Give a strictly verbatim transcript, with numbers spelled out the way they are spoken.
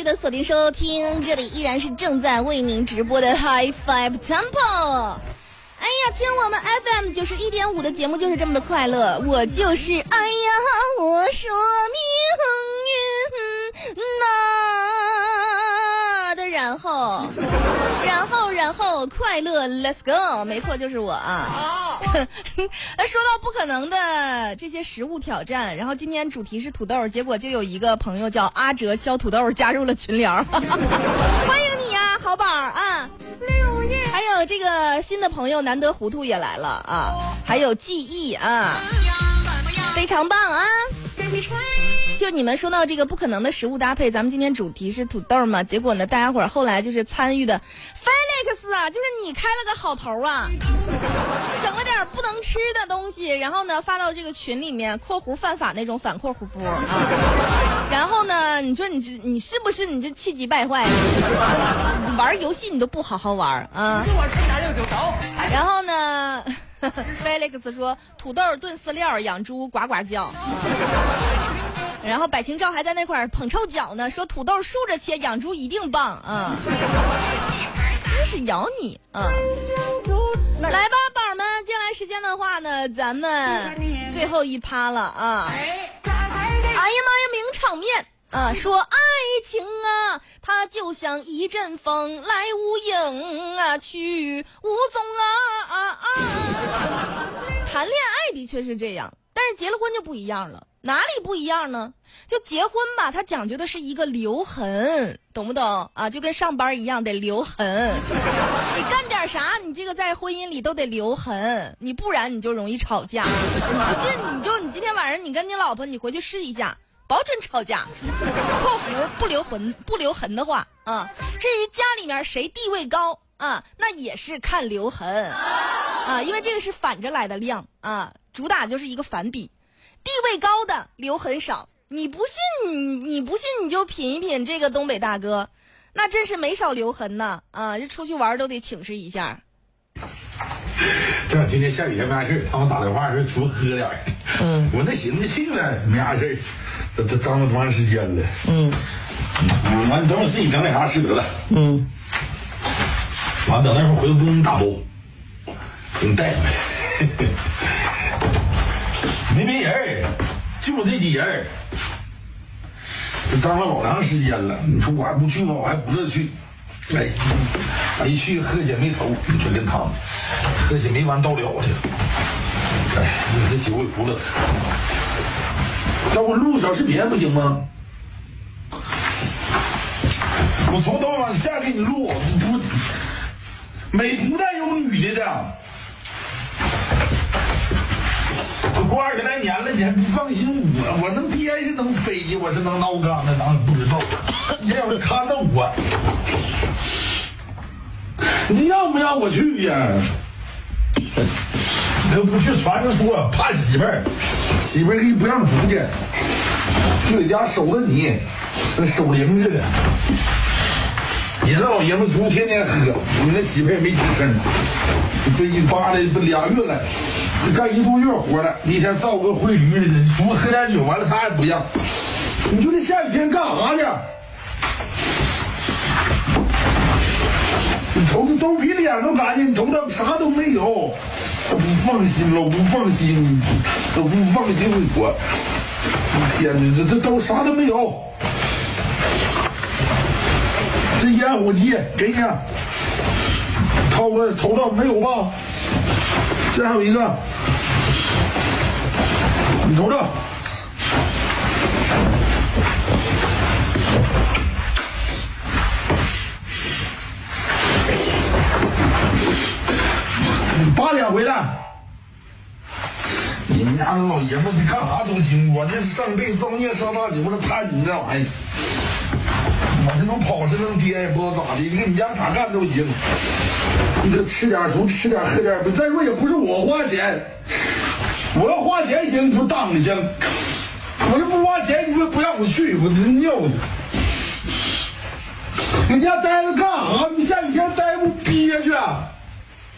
的锁定收听，这里依然是正在为您直播的 High Five Temple。哎呀，听我们 F M 九十一点五的节目就是这么的快乐，我就是哎呀，我说命运那的，然后，然后，然后快乐 ，Let's go， 没错，就是我啊。说到不可能的这些食物挑战，然后今天主题是土豆，结果就有一个朋友叫阿哲削土豆加入了群聊，欢迎你呀、啊，好宝啊！还有这个新的朋友难得糊涂也来了啊，还有记忆啊，非常棒啊！就你们说到这个不可能的食物搭配，咱们今天主题是土豆嘛，结果呢，大家伙儿后来就是参与的 Felix 啊，就是你开了个好头啊，整了点不能吃的东西，然后呢发到这个群里面，括弧犯法那种反括弧夫啊，然后呢，你说你这你是不是你这气急败坏？你玩游戏你都不好好玩啊？然后呢，Felix 说土豆炖饲料养猪呱呱叫。然后百情照还在那块儿捧臭脚呢，说土豆竖着切养猪一定棒啊！真是咬你啊！来吧，宝儿们，接下来时间的话呢，咱们最后一趴了啊！哎呀妈呀，名场面啊！说爱情啊，它就像一阵风，来无影啊，去无踪啊啊啊！谈恋爱的确是这样，但是结了婚就不一样了。哪里不一样呢？就结婚吧，它讲究的是一个留痕，懂不懂啊？就跟上班一样得留痕。你干点啥，你这个在婚姻里都得留痕，你不然你就容易吵架。不信你就你今天晚上你跟你老婆你回去试一下，保准吵架。括弧不留痕不留痕的话啊，至于家里面谁地位高啊，那也是看留痕啊，因为这个是反着来的量啊，主打就是一个反比。地位高的留痕少，你不信你你不信你就品一品这个东北大哥，那真是没少留痕呢啊！这出去玩都得请示一下。 正好今天下雨天没啥事，他们打电话说出喝点儿，嗯，我那寻思去了没啥事，这这张罗多长时间了，嗯，完你等我自己整点啥吃得了，嗯，完等那会儿回头给你打包，给你带回来。没别人，就我这几人。这张罗老长时间了，你说我还不去吗？我还不乐去。哎，哎一去喝姐没头，你说跟他们喝姐没完到了去。哎，你这酒也不乐。要不录小视频不行吗？我从头往下给你录，不，美图带有女的的。过二十来年了，你还不放心我？我能憋是能飞去，我是能挠缸的，咱不知道。你要是看到我，你让不让我去呀？你不去，传着说怕媳妇儿，媳妇儿给你不让出去，就在家守着你，跟守灵似的。你这老爷们出天天喝，你那媳妇儿也没吱声。你这一扒拉不俩月了。你干一个月活了，那天造个灰驴似的，你除了喝点酒，完了他还不让。你说这下雨天干啥去？你瞅瞅都比脸都干净，你瞅瞅啥都没有，不放心了，我不放心，我不放心我。天哪，这这都啥都没有。这烟火机给你，掏个瞅瞅没有吧？这还有一个。你瞅瞅，你八点回来。你们家那老爷们儿干啥都行，我这上辈子造孽烧大牛了，贪你这玩意儿。我这能跑是能跌也不知道咋的，你给你家咋干都行。你这吃点熟，吃点喝点，再说也不是我花钱。我要花钱行，你说当的行。我要不花钱，你说不让我去，我真尿去。你家待着干啥？你下雨天待不憋屈啊？